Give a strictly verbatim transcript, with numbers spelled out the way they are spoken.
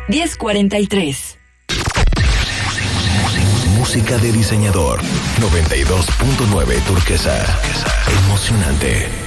diez cuarenta y tres. Música de diseñador. noventa y dos punto nueve Turquesa. Emocionante.